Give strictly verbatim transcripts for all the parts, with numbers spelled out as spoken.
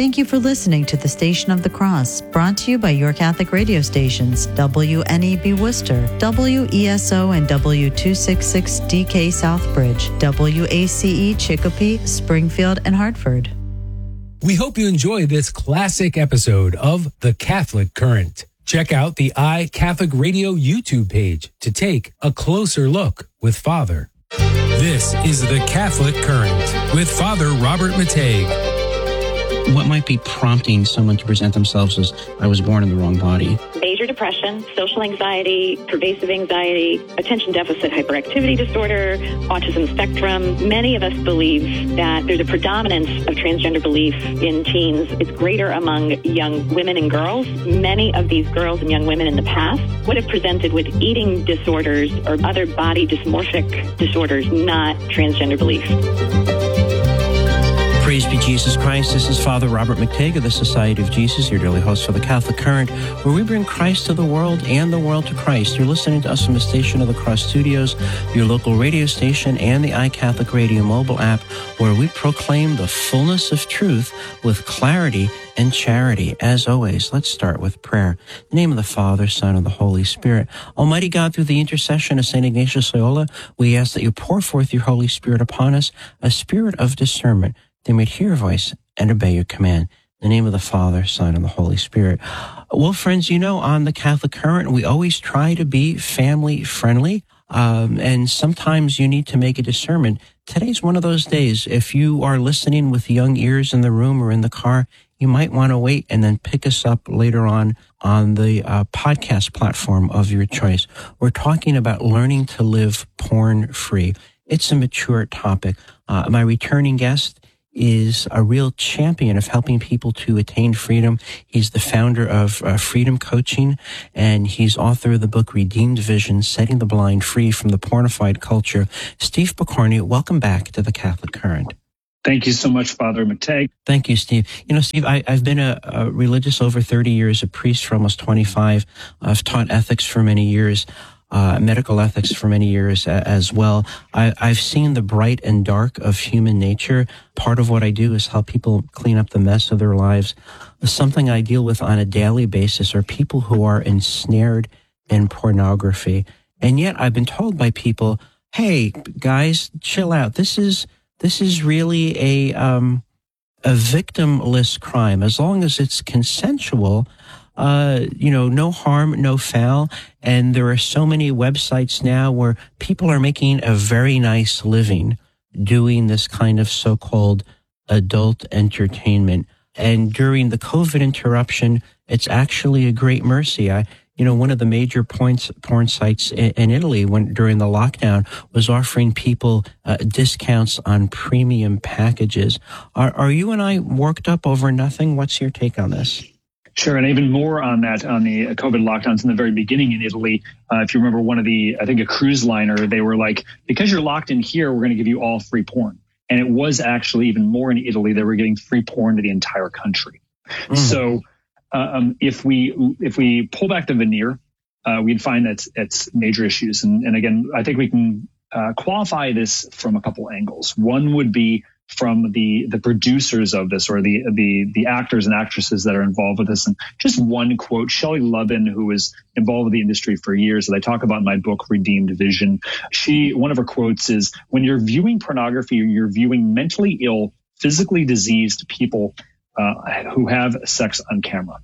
Thank you for listening to the Station of the Cross, brought to you by your Catholic radio stations, W N E B Worcester, W E S O and W two sixty-six D K Southbridge, W A C E Chicopee, Springfield, and Hartford. We hope you enjoy this classic episode of The Catholic Current. Check out the iCatholic Radio YouTube page to take a closer look with Father. This is The Catholic Current with Father Robert Mateiga. What might be prompting someone to present themselves as, I was born in the wrong body? Major depression, social anxiety, pervasive anxiety, attention deficit hyperactivity disorder, autism spectrum. Many of us believe that there's a predominance of transgender belief in teens. It's greater among young women and girls. Many of these girls and young women in the past would have presented with eating disorders or other body dysmorphic disorders, not transgender belief. Praise be Jesus Christ. This is Father Robert Mateiga, the Society of Jesus, your daily host for the Catholic Current, where we bring Christ to the world and the world to Christ. You're listening to us from the Station of the Cross Studios, your local radio station, and the iCatholic Radio mobile app, where we proclaim the fullness of truth with clarity and charity. As always, let's start with prayer. In the name of the Father, Son, and the Holy Spirit. Almighty God, through the intercession of Saint Ignatius Loyola, we ask that you pour forth your Holy Spirit upon us, a spirit of discernment, they may hear your voice and obey your command. In the name of the Father, Son, and the Holy Spirit. Well, friends, you know, on the Catholic Current, we always try to be family friendly, um, and sometimes you need to make a discernment. Today's one of those days. If you are listening with young ears in the room or in the car, you might want to wait and then pick us up later on on the uh, podcast platform of your choice. We're talking about learning to live porn-free. It's a mature topic. Uh, my returning guest is a real champion of helping people to attain freedom. He's the founder of uh, Freedom Coaching, and he's author of the book Redeemed Vision, Setting the Blind Free from the Pornified Culture. Steve Pokorny, welcome back to the Catholic Current. Thank you so much, Father Mateiga. Thank you, Steve. You know, Steve, I, I've been a, a religious over thirty years, a priest for almost twenty-five. I've taught ethics for many years. Uh, medical ethics for many years uh, as well. I, I've seen the bright and dark of human nature. Part of what I do is help people clean up the mess of their lives. Something I deal with on a daily basis are people who are ensnared in pornography. And yet I've been told by people, hey, guys, chill out. This is, this is really a, um, a victimless crime. As long as it's consensual, Uh, you know, no harm, no foul. And there are so many websites now where people are making a very nice living doing this kind of so-called adult entertainment. And during the COVID interruption, it's actually a great mercy. I, you know, one of the major points, porn sites in, in Italy when during the lockdown was offering people uh, discounts on premium packages. Are, are you and I worked up over nothing? What's your take on this? Sure, and even more on that, on the COVID lockdowns in the very beginning in Italy. Uh, if you remember one of the, I think a cruise liner, they were like, because you're locked in here, we're going to give you all free porn. And it was actually even more in Italy. They were getting free porn to the entire country. Mm. So um, if we if we pull back the veneer, uh, we'd find that it's major issues. And, and again, I think we can uh, qualify this from a couple angles. One would be from the the producers of this, or the the the actors and actresses that are involved with this. And just one quote, Shelley Lovin, who was involved with the industry for years, that I talk about in my book, Redeemed Vision. She, one of her quotes is, when you're viewing pornography, you're viewing mentally ill, physically diseased people uh, who have sex on camera.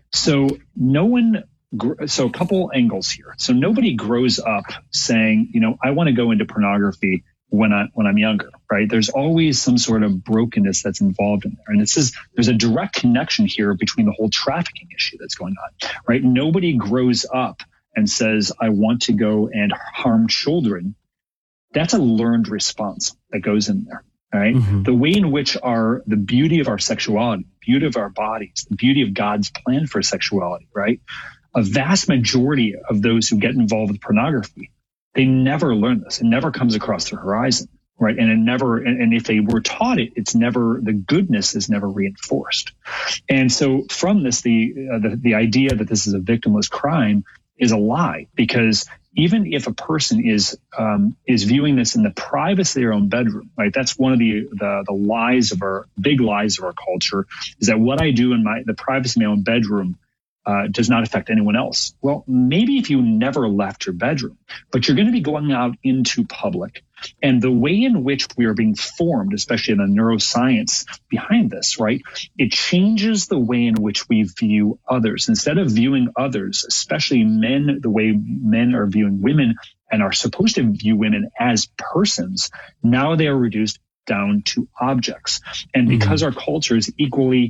So no one, so a couple angles here. So nobody grows up saying, you know, I want to go into pornography when I, when I'm younger, right? There's always some sort of brokenness that's involved in there. And it says there's a direct connection here between the whole trafficking issue that's going on, right? Nobody grows up and says, I want to go and harm children. That's a learned response that goes in there, right? Mm-hmm. The way in which our, the beauty of our sexuality, beauty of our bodies, the beauty of God's plan for sexuality, right? A vast majority of those who get involved with pornography, they never learn this. It never comes across their horizon, right? And it never, and, and if they were taught it, it's never, the goodness is never reinforced. And so from this, the, uh, the, the idea that this is a victimless crime is a lie, because even if a person is um, is viewing this in the privacy of their own bedroom, right? That's one of the, the the lies of our big lies of our culture, is that what I do in my the privacy of my own bedroom uh, does not affect anyone else. Well, maybe if you never left your bedroom, but you're going to be going out into public, and the way in which we are being formed, especially in the neuroscience behind this, right? It changes the way in which we view others. Instead of viewing others, especially men, the way men are viewing women and are supposed to view women as persons, now they are reduced down to objects. And because mm-hmm. our culture is equally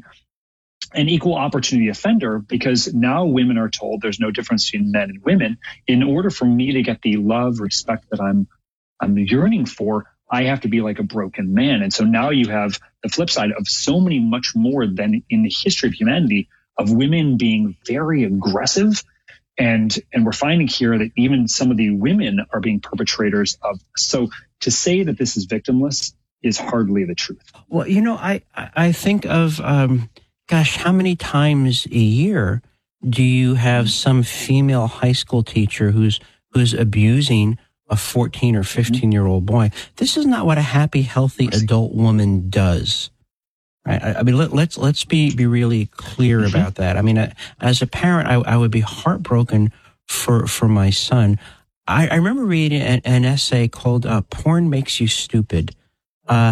an equal opportunity offender, because now women are told there's no difference between men and women. In order for me to get the love, respect that I'm I'm yearning for, I have to be like a broken man. And so now you have the flip side of so many much more than in the history of humanity of women being very aggressive. And, and we're finding here that even some of the women are being perpetrators of. So to say that this is victimless is hardly the truth. Well, you know, I, I think of, um, gosh, how many times a year do you have some female high school teacher who's, who's abusing a fourteen or fifteen year old boy? This is not what a happy, healthy adult woman does. Right? I, I mean, let, let's, let's be, be really clear mm-hmm. about that. I mean, I, as a parent, I, I would be heartbroken for, for my son. I, I remember reading an, an essay called, uh, Porn Makes You Stupid. Uh,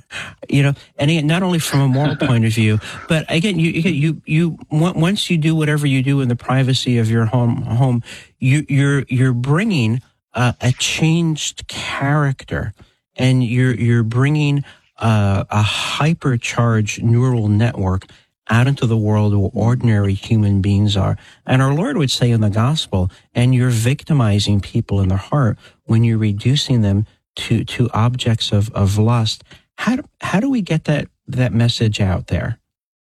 you know, and again, not only from a moral point of view, but again, you, you, you, once you do whatever you do in the privacy of your home, home, you, you're, you're bringing Uh, a changed character, and you're you're bringing uh, a hypercharged neural network out into the world where ordinary human beings are. And our Lord would say in the gospel, and you're victimizing people in their heart when you're reducing them to to objects of, of lust. How do, how do we get that that message out there?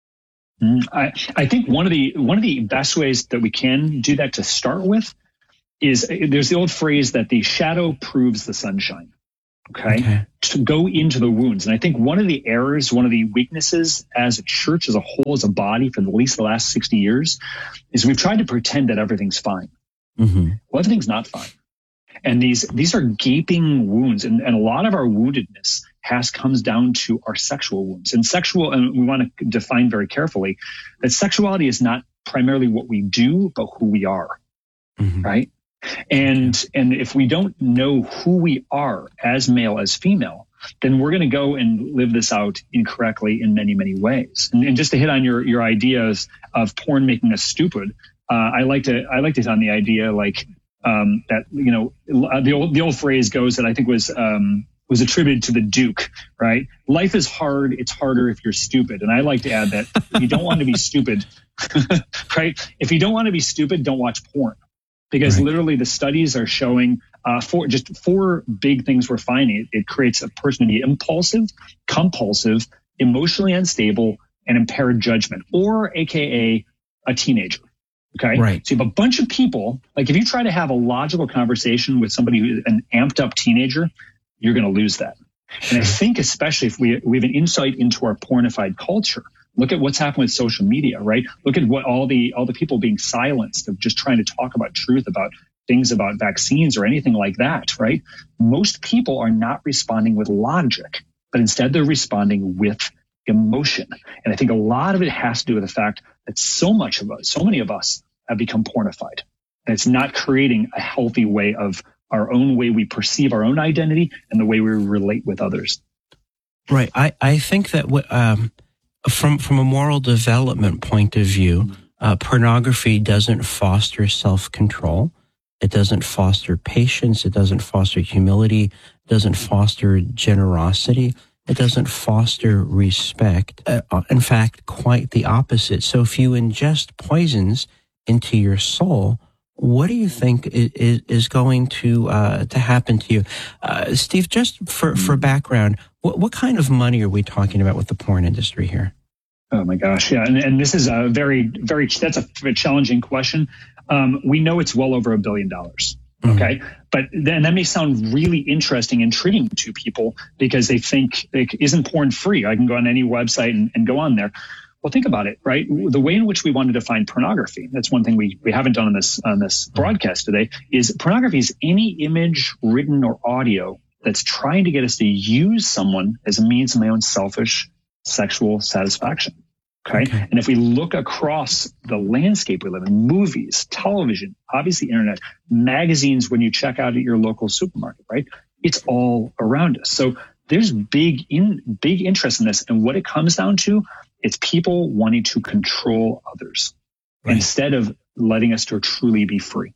I I think one of the one of the best ways that we can do that to start with is there's the old phrase that the shadow proves the sunshine, okay? okay? To go into the wounds. And I think one of the errors, one of the weaknesses as a church, as a whole, as a body for at least the last sixty years is we've tried to pretend that everything's fine. Mm-hmm. Well, everything's not fine. And these these are gaping wounds. And, and a lot of our woundedness has comes down to our sexual wounds. And sexual, and we want to define very carefully that sexuality is not primarily what we do, but who we are, mm-hmm. right? And and if we don't know who we are as male, as female, then we're going to go and live this out incorrectly in many, many ways. And, and just to hit on your your ideas of porn making us stupid, uh, I like to I like to hit on the idea like um, that you know the old the old phrase goes that I think was um, was attributed to the Duke, right? Life is hard; it's harder if you're stupid. And I like to add that if you don't want to be stupid, right? If you don't want to be stupid, don't watch porn. Because right. literally the studies are showing uh, four, just four big things we're finding. It, it creates a person to be impulsive, compulsive, emotionally unstable, and impaired judgment, or A K A a teenager. Okay. Right. So you have a bunch of people, like if you try to have a logical conversation with somebody who's an amped up teenager, you're going to lose that. Sure. And I think especially if we, we have an insight into our pornified culture. Look at what's happened with social media, right? Look at what all the all the people being silenced of just trying to talk about truth, about things about vaccines or anything like that, right? Most people are not responding with logic, but instead they're responding with emotion. And I think a lot of it has to do with the fact that so much of us, so many of us have become pornified. And it's not creating a healthy way of our own way we perceive our own identity and the way we relate with others. Right. I, I think that what, um, From from a moral development point of view, uh, pornography doesn't foster self-control. It doesn't foster patience. It doesn't foster humility. It doesn't foster generosity. It doesn't foster respect. Uh, in fact, quite the opposite. So if you ingest poisons into your soul, what do you think is, is going to uh, to happen to you? Uh, Steve, just for, for background, what, what kind of money are we talking about with the porn industry here? Oh my gosh, yeah, and, and this is a very, very that's a challenging question. Um, we know it's well over a billion dollars. Okay, mm-hmm. But then that may sound really interesting, intriguing to people because they think, like, isn't porn free? I can go on any website and, and go on there. Well, think about it, right? The way in which we want to define pornography, that's one thing we, we haven't done on this, on this broadcast today, is pornography is any image, written or audio that's trying to get us to use someone as a means of my own selfish sexual satisfaction. Okay? okay. And if we look across the landscape we live in, movies, television, obviously internet, magazines, when you check out at your local supermarket, right? It's all around us. So there's big in big interest in this. And what it comes down to, it's people wanting to control others right. instead of letting us to truly be free.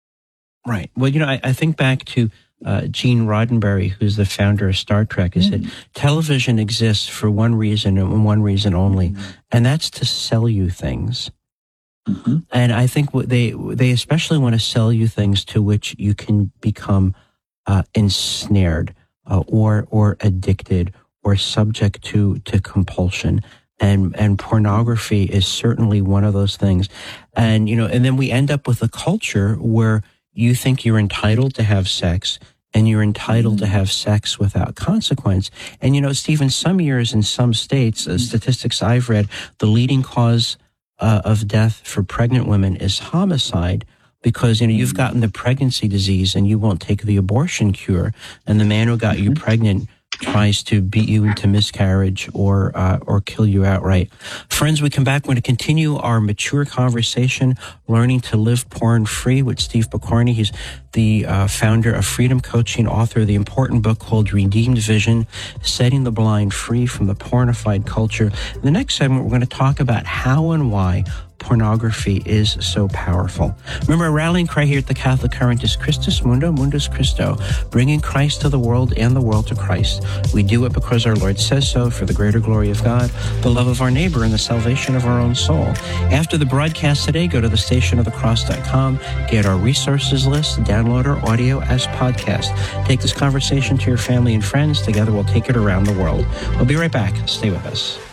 Right. Well, you know, I, I think back to uh, Gene Roddenberry, who's the founder of Star Trek. He mm. said, television exists for one reason and one reason only, mm. and that's to sell you things. Mm-hmm. And I think what they they especially want to sell you things to which you can become uh, ensnared uh, or or addicted or subject to to compulsion. And and pornography is certainly one of those things. And you know, and then we end up with a culture where you think you're entitled to have sex, and you're entitled to have sex without consequence. And, you know, Stephen, some years in some states, uh, statistics I've read, the leading cause uh, of death for pregnant women is homicide because, you know, you've gotten the pregnancy disease and you won't take the abortion cure. And the man who got you pregnant tries to beat you into miscarriage or uh, or kill you outright. Friends, we come back. We're going to continue our mature conversation, learning to live porn-free with Steve Pokorny. He's the uh, founder of Freedom Coaching, author of the important book called Redeemed Vision, Setting the Blind Free from the Pornified Culture. In the next segment, we're going to talk about how and why pornography is so powerful. Remember, our rallying cry here at the Catholic Current is Christus Mundo, Mundus Christo, bringing Christ to the world and the world to Christ. We do it because our Lord says so, for the greater glory of God, the love of our neighbor, and the salvation of our own soul. After the broadcast today, go to the station of the cross dot com, get our resources list, download our audio as podcast. Take this conversation to your family and friends. Together we'll take it around the world. We'll be right back. Stay with us.